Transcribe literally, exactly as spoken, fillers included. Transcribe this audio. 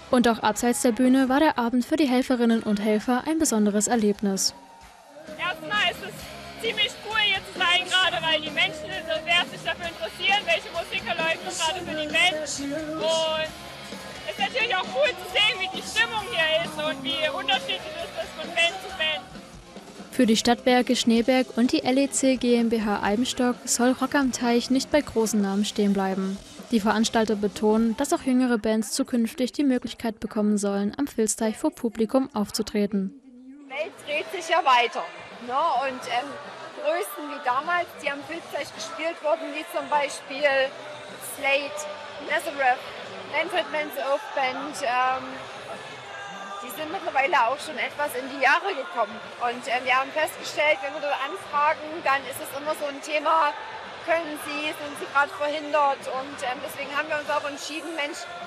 Und auch abseits der Bühne war der Abend für die Helferinnen und Helfer ein besonderes Erlebnis. Erstmal ist es ziemlich cool hier zu sein, gerade weil die Menschen so sehr sich dafür interessieren, welche Musik läuft gerade für die Band. Und es ist natürlich auch cool zu sehen, wie die Stimmung hier ist und wie unterschiedlich es ist von Band zu Band. Für die Stadtwerke Schneeberg und die L E C GmbH Eibenstock soll Rock am Teich nicht bei großen Namen stehen bleiben. Die Veranstalter betonen, dass auch jüngere Bands zukünftig die Möglichkeit bekommen sollen, am Vilsteich vor Publikum aufzutreten. Die Welt dreht sich ja weiter. Ne? Und ähm, Größen wie damals, die am Vilsteich gespielt wurden, wie zum Beispiel Slade, Nazareth, Manfred Mann's Oath Band, ähm, die sind mittlerweile auch schon etwas in die Jahre gekommen. Und äh, wir haben festgestellt, wenn wir dort anfragen, dann ist es immer so ein Thema, können Sie, sind Sie gerade verhindert? Und ähm, deswegen haben wir uns auch entschieden, Mensch,